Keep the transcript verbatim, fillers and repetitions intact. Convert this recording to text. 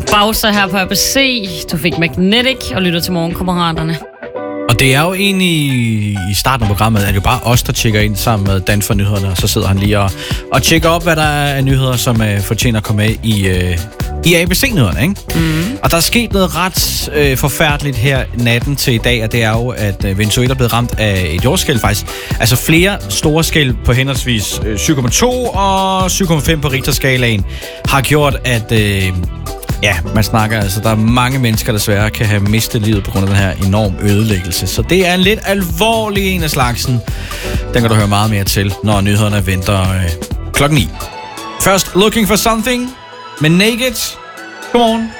Bowser her på A B C. Du fik Magnetic og lytter til Morgenkammeraterne. Og det er jo egentlig i starten af programmet, at det jo bare os, der tjekker ind sammen med Dan for nyhederne, og så sidder han lige og, og tjekker op, hvad der er af nyheder, som uh, fortjener at komme med i, uh, i A B C-nyhederne, ikke? Mm. Og der er sket noget ret uh, forfærdeligt her natten til i dag, og det er jo, at uh, Venezuela er blevet ramt af et jordskælv faktisk. Altså flere store skælv på henholdsvis uh, syv komma to og syv komma fem på Richterskalaen har gjort, at... Uh, Ja, man snakker altså, der er mange mennesker, der desværre kan have mistet livet på grund af den her enorm ødelæggelse. Så det er en lidt alvorlig en af slagsen. Den kan du høre meget mere til, når nyhederne venter øh, klokken ni. Først Looking for Something med Naked. Godmorgen.